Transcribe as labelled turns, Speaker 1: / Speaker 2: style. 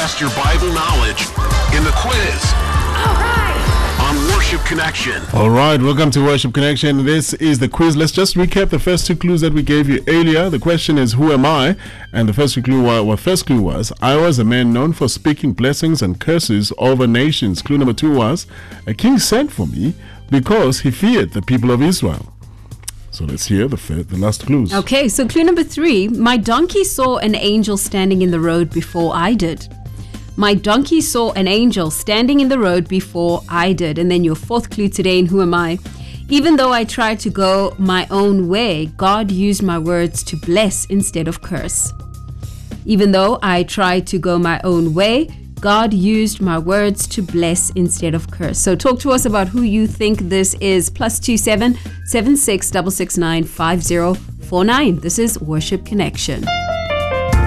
Speaker 1: test your Bible knowledge in the quiz on Worship Connection.
Speaker 2: All right, welcome to Worship Connection. This is the quiz. Let's just recap the first two clues that we gave you earlier. The question is, who am I? And the first clue was, I was a man known for speaking blessings and curses over nations. Clue number 2 was, a king sent for me because he feared the people of Israel. So let's hear the last clues.
Speaker 3: Okay, so clue number 3, my donkey saw an angel standing in the road before I did. My donkey saw an angel standing in the road before I did. And then your fourth clue today in Who Am I? Even though I tried to go my own way, God used my words to bless instead of curse. Even though I tried to go my own way, God used my words to bless instead of curse. So talk to us about who you think this is. +27 76 669 5049. This is Worship Connection.